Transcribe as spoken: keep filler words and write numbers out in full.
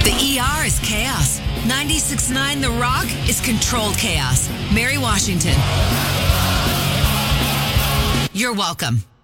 The E R is chaos. ninety-six point nine The Rock is controlled chaos. Mary Washington. You're welcome.